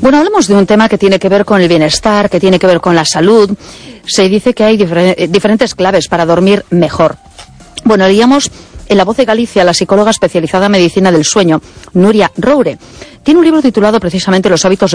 Bueno, hablamos de un tema que tiene que ver con el bienestar, que tiene que ver con la salud. Se dice que hay diferentes claves para dormir mejor. Bueno, leíamos en La Voz de Galicia la psicóloga especializada en medicina del sueño, Nuria Roure. Tiene un libro titulado precisamente Los hábitos